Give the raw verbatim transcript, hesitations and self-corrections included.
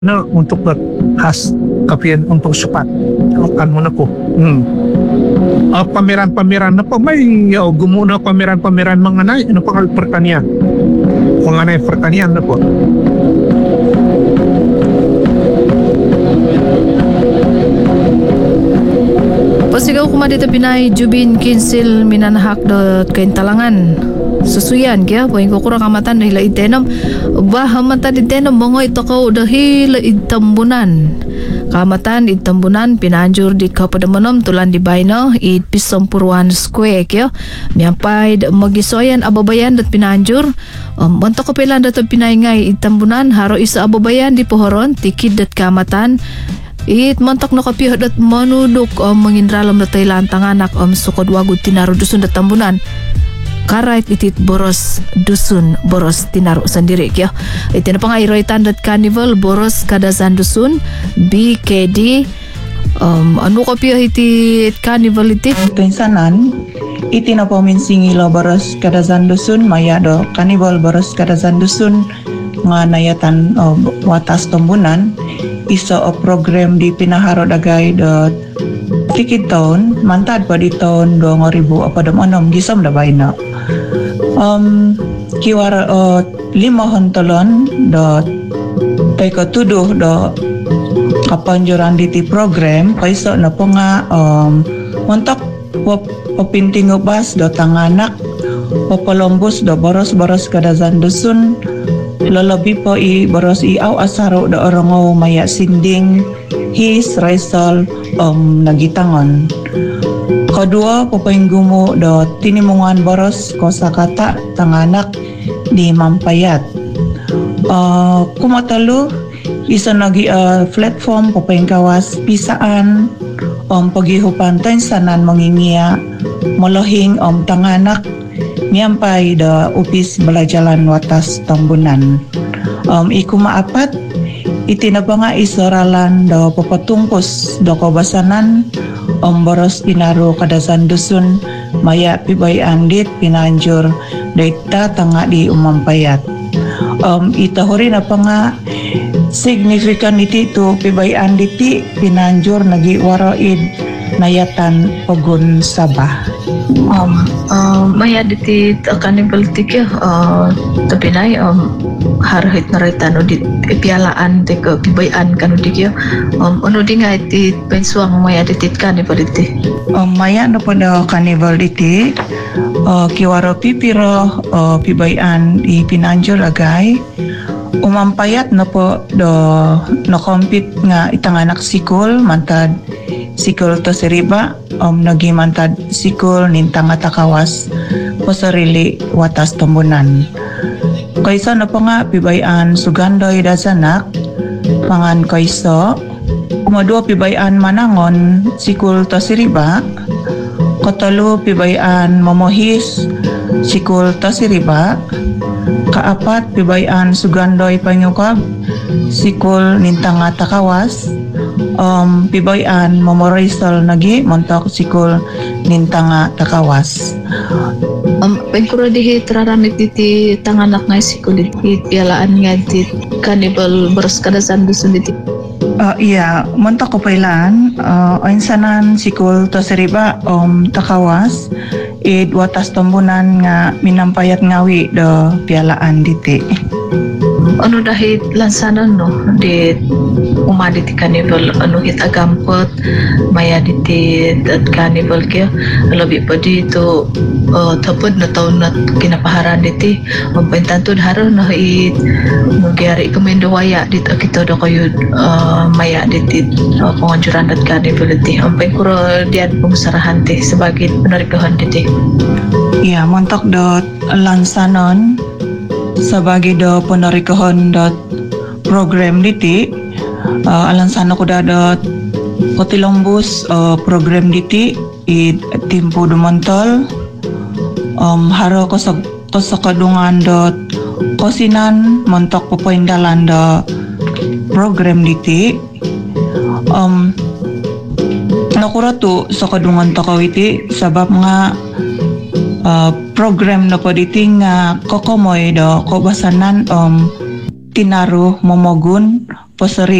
na untuk khas kapian untuk cepat ano na po hmm. uh, pameran-pameran na po may uh, gumuna pameran-pameran mga na ano po pertanian mga na pertanian na po. Pasigaw kuma dito Pinay Jubin Kinsil minanahak dot kaintalangan susuyan kaya po yung kukurang kamatan dahil itenom bahamatan itenom mga ito ka dahil itambunan kamatan itambunan pinanjur di kapadamonom tulan di bayno it pisong puruan square kaya miyampay magisoyan ababayan dat pinanjur um, untuk kapilan dat pinayngay itambunan haro isa ababayan di pohoron tikid dat kamatan it montok no kapiho dat manuduk um, manginralam dat lantangan anak um, sukod wagud tinaro dusun dat tambunan karait itit boros dusun boros tinaru sendiri kya iti na pangairoy tandat carnival boros kadazan dusun B K D um, ano ko piya iti carnival iti tensanan iti na pominsingilo boros kadazan dusun maya do carnival boros kadazan dusun nga nayatan uh, watas tombunan iso o program di pinaharo dagay dot tikid taon mantad pa di taon do ngoribu apadam anom gisom da bayna um kiwara uh, lima hontolon dot teko tuduh do kapanjuran di ti program kaiso na po nga um montok popinting ubas do tanganak popolombus do boros-boros kadazan dusun lolobi po i boros i aw asaro do orongo maya sinding his raisal um nagitangon kedua popenggumo do tinimungan boros kosakata tanganak di mampayat uh, kumatalu isa nagi uh, platform popengkawas pisaan om pagihupan tensanan mangingia molohing om tanganak miampay da upis belajalan watas tambunan um, iku maapat iti na ba nga isoralan da papatungkos da kabasanan om boros pinaro kadazan dusun maya pibay andit pinanjur daita tanga di umampayat um, itahuri na pa nga signifikan iti to pibay andit ti pinanjur nagi waroid nayatan pagun sabah um uh, maya diti carnival tikya uh, tapinay um harhit na raytano di pialaan ti ka pibayan kanu dikya um ano di nga iti pensuang maya diti carnival iti um, maya no po da carnival iti uh, kiwaro pipiro uh, pibayan i pinanjur agay umampayat no po do no compete nga itanganak sikul mantad sikul to siriba um nagimantad sikul nintang atakawas posarili watas tambunan kaysa na pa nga pibayan sugandoy dasanak pangan kaysa kumadua pibayan manangon sikul to siriba kotalo pibayan momohis sikul to siriba kaapat pibayan sugandoy panyukab sikul nintang atakawas um, pibayan momorisol nagi montok sikul nintanga takawas um pengkuro dihi traramit diti tanganak nga sikul iti pialaan nga iti carnival boros kadazan dusun iti uh, iya montok ko pailan uh, ainsanan sikul to seriba om takawas id watas tambunan nga minampayat ngawi do pialaan diti ano dahil lansanan no di umadi ti carnival ano hit agampot maya diti at carnival kaya labi pa dito uh, tapod na taon na kinapaharan diti magpaintantud haro na hit magyari kumendo waya dito kito do kayo uh, maya diti uh, panganjuran at carnival diti ang pengkuro diyan pumusarahan ti sebagai penarikahan diti iya montok do lansanon sebagai do penarikahan dot program diti uh, alansana ko dadot kotilombus uh, program diti i timpo dumontol um, haro ko sa kasakadungan dot kosinan montok pupaindalan do program diti um, nakuratu sa kadungan takawiti sabab nga uh, program na po diti nga kokomoy do kobasanan um, tinaru momogun poseri